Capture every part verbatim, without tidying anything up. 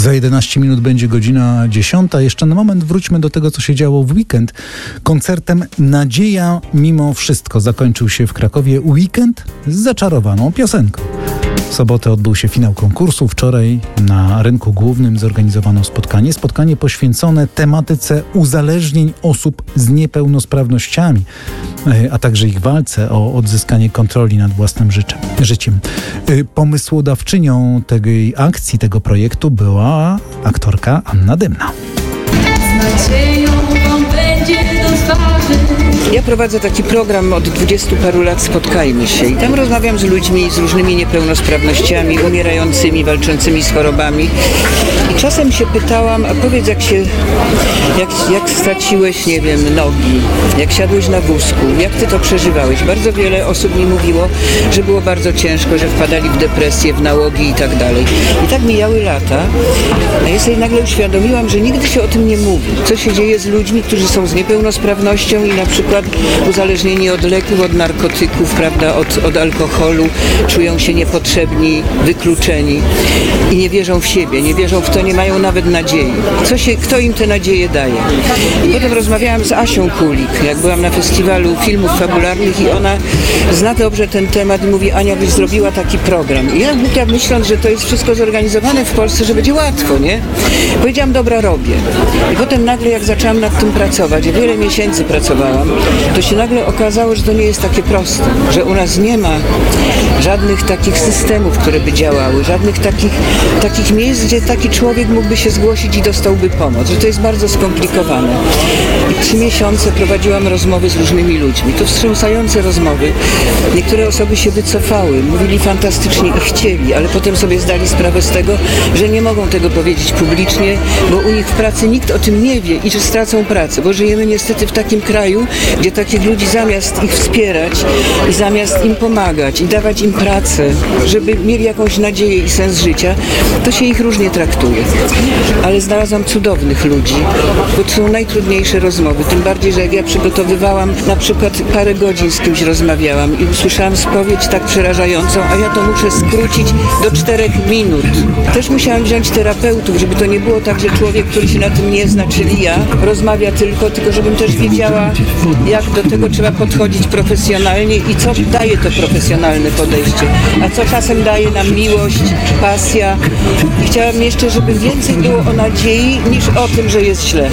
Za jedenaście minut będzie godzina dziesiąta. Jeszcze na moment wróćmy do tego, co się działo w weekend. Koncertem Nadzieja mimo wszystko zakończył się w Krakowie weekend z zaczarowaną piosenką. W sobotę odbył się finał konkursu. Wczoraj na Rynku Głównym zorganizowano spotkanie. Spotkanie poświęcone tematyce uzależnień osób z niepełnosprawnościami, a także ich walce o odzyskanie kontroli nad własnym życiem. Pomysłodawczynią tej akcji, tego projektu była aktorka Anna Dymna. Ja prowadzę taki program od dwudziestu paru lat Spotkajmy się i tam rozmawiam z ludźmi z różnymi niepełnosprawnościami, umierającymi, walczącymi z chorobami. I czasem się pytałam, a powiedz jak się, jak, jak straciłeś, nie wiem, nogi, jak siadłeś na wózku, jak ty to przeżywałeś? Bardzo wiele osób mi mówiło, że było bardzo ciężko, że wpadali w depresję, w nałogi i tak dalej. I tak mijały lata, a ja sobie nagle uświadomiłam, że nigdy się o tym nie mówi. Co się dzieje z ludźmi, którzy są z niepełnosprawnością i na przykład uzależnieni od leków, od narkotyków, prawda, od, od alkoholu, czują się niepotrzebni, wykluczeni i nie wierzą w siebie, nie wierzą w to, nie mają nawet nadziei. Co się, kto im tę nadzieję daje? I potem rozmawiałam z Asią Kulik, jak byłam na festiwalu filmów fabularnych i ona zna dobrze ten temat i mówi: Ania, byś zrobiła taki program. I ja, ja myśląc, że to jest wszystko zorganizowane w Polsce, że będzie łatwo, nie? Powiedziałam: dobra, robię. I potem nagle jak zaczęłam nad tym pracować, ja wiele miesięcy pracowałam, to się nagle okazało, że to nie jest takie proste, że u nas nie ma żadnych takich systemów, które by działały, żadnych takich, takich miejsc, gdzie taki człowiek mógłby się zgłosić i dostałby pomoc, że to jest bardzo skomplikowane. I trzy miesiące prowadziłam rozmowy z różnymi ludźmi, to wstrząsające rozmowy. Niektóre osoby się wycofały, mówili fantastycznie i chcieli, ale potem sobie zdali sprawę z tego, że nie mogą tego powiedzieć publicznie, bo u nich w pracy nikt o tym nie wie i że stracą pracę, bo żyjemy niestety w takim kraju, gdzie takich ludzi zamiast ich wspierać i zamiast im pomagać i dawać im pracę, żeby mieli jakąś nadzieję i sens życia, to się ich różnie traktuje. Ale znalazłam cudownych ludzi, bo to są najtrudniejsze rozmowy, tym bardziej, że jak ja przygotowywałam, na przykład parę godzin z kimś rozmawiałam i usłyszałam spowiedź tak przerażającą, a ja to muszę skrócić do czterech minut. Też musiałam wziąć terapeutów, żeby to nie było tak, że człowiek, który się na tym nie zna, czyli ja, rozmawia tylko, tylko żebym też wiedziała, jak do tego trzeba podchodzić profesjonalnie i co daje to profesjonalne podejście, a co czasem daje nam miłość, pasja. I chciałam jeszcze, żeby więcej było o nadziei niż o tym, że jest źle.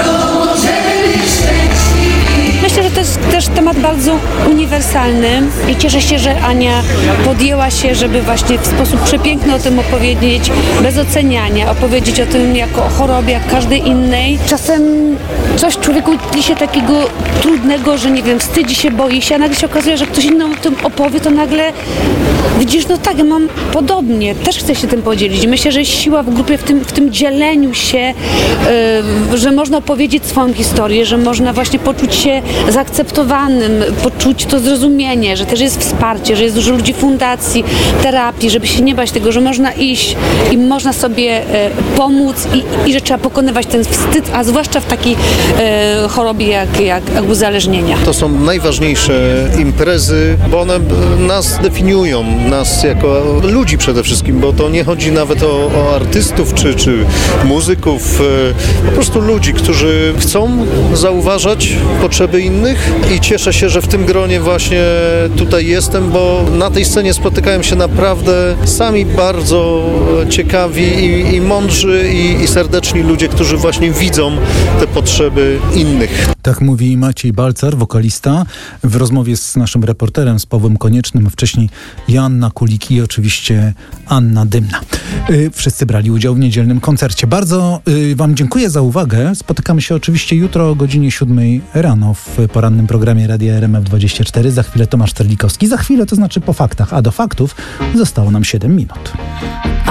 Myślę, że to jest też temat bardzo uniwersalny i cieszę się, że Ania podjęła się, żeby właśnie w sposób przepiękny o tym opowiedzieć, bez oceniania, opowiedzieć o tym jako o chorobie, jak każdej innej. Czasem coś człowieku się takiego trudnego, że nie wiem, wstydzi się, boi się, a nagle się okazuje, że ktoś inny o tym opowie, to nagle widzisz, no tak, ja mam podobnie, też chcę się tym podzielić. Myślę, że jest siła w grupie w tym, w tym dzieleniu się, yy, że można opowiedzieć swoją historię, że można właśnie poczuć się zaakceptowanym, poczuć to zrozumienie, że też jest wsparcie, że jest dużo ludzi fundacji, terapii, żeby się nie bać tego, że można iść i można sobie e, pomóc i, i że trzeba pokonywać ten wstyd, a zwłaszcza w takiej e, chorobie jak, jak, jak uzależnienia. To są najważniejsze imprezy, bo one nas definiują, nas jako ludzi przede wszystkim, bo to nie chodzi nawet o, o artystów czy, czy muzyków, e, po prostu ludzi, którzy chcą zauważać potrzeby innych i cieszę się, że w tym gronie właśnie tutaj jestem, bo na tej scenie spotykają się naprawdę sami bardzo ciekawi i, i mądrzy i, i serdeczni ludzie, którzy właśnie widzą te potrzeby innych. Tak mówi Maciej Balcar, wokalista, w rozmowie z naszym reporterem, z Pawłem Koniecznym, wcześniej Joanna Kulik i oczywiście Anna Dymna. Yy, wszyscy brali udział w niedzielnym koncercie. Bardzo yy, wam dziękuję za uwagę. Spotykamy się oczywiście jutro o godzinie siódmej rano w porannym programie Radia R M F dwadzieścia cztery. Za chwilę Tomasz Terlikowski. Za chwilę, to znaczy po faktach, a do faktów zostało nam siedem minut.